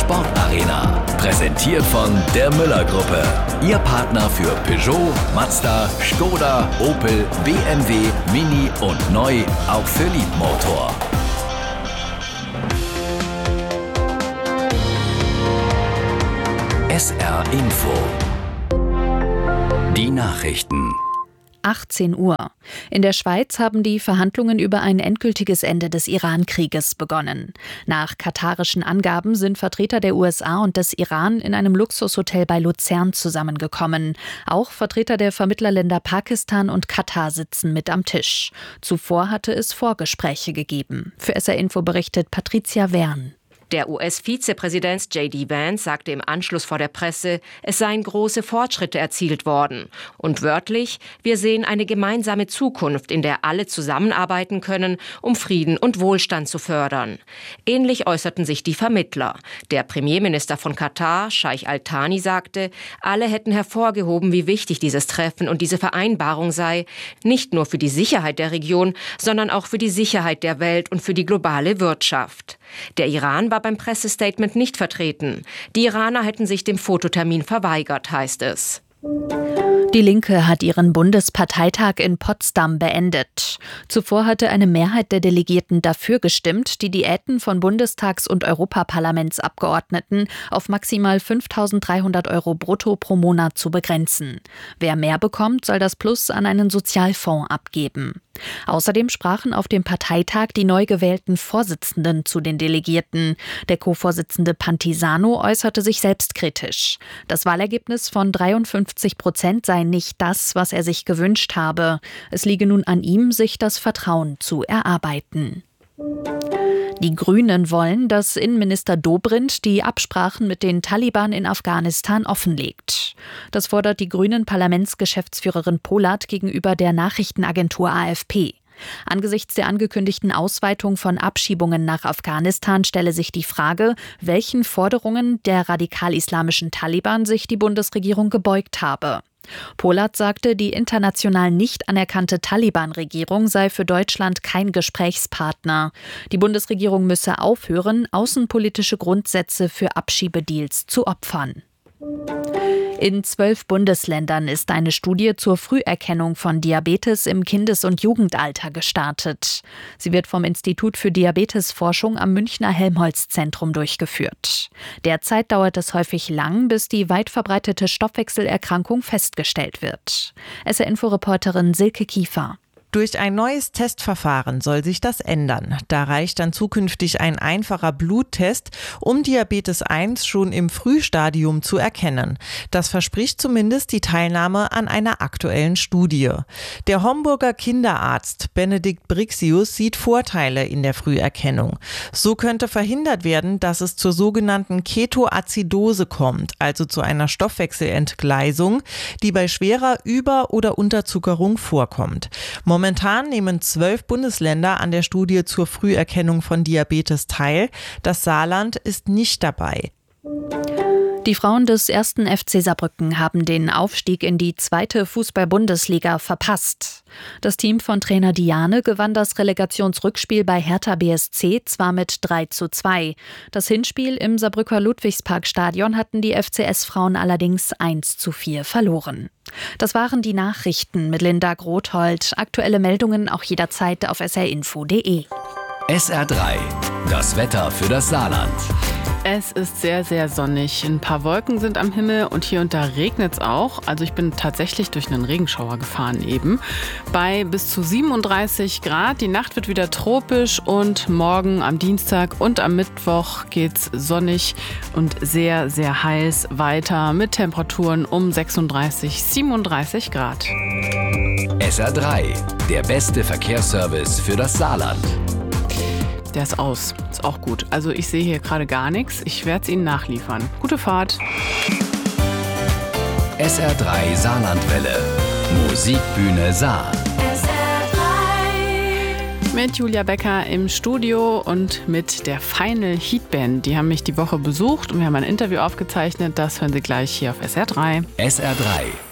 Sportarena. Präsentiert von der Müller-Gruppe. Ihr Partner für Peugeot, Mazda, Skoda, Opel, BMW, Mini und neu auch für Liebmotor. SR Info. Die Nachrichten. 18 Uhr. In der Schweiz haben die Verhandlungen über ein endgültiges Ende des Iran-Krieges begonnen. Nach katarischen Angaben sind Vertreter der USA und des Iran in einem Luxushotel bei Luzern zusammengekommen. Auch Vertreter der Vermittlerländer Pakistan und Katar sitzen mit am Tisch. Zuvor hatte es Vorgespräche gegeben. Für SR Info berichtet Patricia Wern. Der US-Vizepräsident J.D. Vance sagte im Anschluss vor der Presse, es seien große Fortschritte erzielt worden. Und wörtlich, wir sehen eine gemeinsame Zukunft, in der alle zusammenarbeiten können, um Frieden und Wohlstand zu fördern. Ähnlich äußerten sich die Vermittler. Der Premierminister von Katar, Scheich Al-Thani, sagte, alle hätten hervorgehoben, wie wichtig dieses Treffen und diese Vereinbarung sei, nicht nur für die Sicherheit der Region, sondern auch für die Sicherheit der Welt und für die globale Wirtschaft. Der Iran war beim Pressestatement nicht vertreten. Die Iraner hätten sich dem Fototermin verweigert, heißt es. Die Linke hat ihren Bundesparteitag in Potsdam beendet. Zuvor hatte eine Mehrheit der Delegierten dafür gestimmt, die Diäten von Bundestags- und Europaparlamentsabgeordneten auf maximal 5.300 € brutto pro Monat zu begrenzen. Wer mehr bekommt, soll das Plus an einen Sozialfonds abgeben. Außerdem sprachen auf dem Parteitag die neu gewählten Vorsitzenden zu den Delegierten. Der Co-Vorsitzende Pantisano äußerte sich selbstkritisch. Das Wahlergebnis von 53% sei nicht das, was er sich gewünscht habe. Es liege nun an ihm, sich das Vertrauen zu erarbeiten. Die Grünen wollen, dass Innenminister Dobrindt die Absprachen mit den Taliban in Afghanistan offenlegt. Das fordert die Grünen-Parlamentsgeschäftsführerin Polat gegenüber der Nachrichtenagentur AFP. Angesichts der angekündigten Ausweitung von Abschiebungen nach Afghanistan stelle sich die Frage, welchen Forderungen der radikal-islamischen Taliban sich die Bundesregierung gebeugt habe. Polat sagte, die international nicht anerkannte Taliban-Regierung sei für Deutschland kein Gesprächspartner. Die Bundesregierung müsse aufhören, außenpolitische Grundsätze für Abschiebedeals zu opfern. In 12 Bundesländern ist eine Studie zur Früherkennung von Diabetes im Kindes- und Jugendalter gestartet. Sie wird vom Institut für Diabetesforschung am Münchner Helmholtz-Zentrum durchgeführt. Derzeit dauert es häufig lang, bis die weit verbreitete Stoffwechselerkrankung festgestellt wird. SR-Info-Reporterin Silke Kiefer. Durch ein neues Testverfahren soll sich das ändern. Da reicht dann zukünftig ein einfacher Bluttest, um Diabetes 1 schon im Frühstadium zu erkennen. Das verspricht zumindest die Teilnahme an einer aktuellen Studie. Der Homburger Kinderarzt Benedikt Brixius sieht Vorteile in der Früherkennung. So könnte verhindert werden, dass es zur sogenannten Ketoazidose kommt, also zu einer Stoffwechselentgleisung, die bei schwerer Über- oder Unterzuckerung vorkommt. Momentan nehmen 12 Bundesländer an der Studie zur Früherkennung von Diabetes teil. Das Saarland ist nicht dabei. Die Frauen des 1. FC Saarbrücken haben den Aufstieg in die 2. Fußball-Bundesliga verpasst. Das Team von Trainer Diane gewann das Relegationsrückspiel bei Hertha BSC zwar mit 3:2. Das Hinspiel im Saarbrücker Ludwigsparkstadion hatten die FCS-Frauen allerdings 1:4 verloren. Das waren die Nachrichten mit Linda Grothold. Aktuelle Meldungen auch jederzeit auf srinfo.de. SR3, das Wetter für das Saarland. Es ist sehr, sehr sonnig. Ein paar Wolken sind am Himmel und hier und da regnet es auch. Also ich bin tatsächlich durch einen Regenschauer gefahren eben. Bei bis zu 37 Grad. Die Nacht wird wieder tropisch und morgen am Dienstag und am Mittwoch geht's sonnig und sehr, sehr heiß weiter mit Temperaturen um 36, 37 Grad. SR3, der beste Verkehrsservice für das Saarland. Der ist aus. Ist auch gut. Also ich sehe hier gerade gar nichts. Ich werde es Ihnen nachliefern. Gute Fahrt. SR3 Saarlandwelle. Musikbühne Saar. Mit Julia Becker im Studio und mit der Final Heat Band. Die haben mich die Woche besucht und wir haben ein Interview aufgezeichnet. Das hören Sie gleich hier auf SR3. SR3.